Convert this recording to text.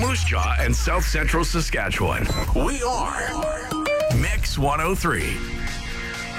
Moose Jaw and South Central Saskatchewan. We are Mix 103.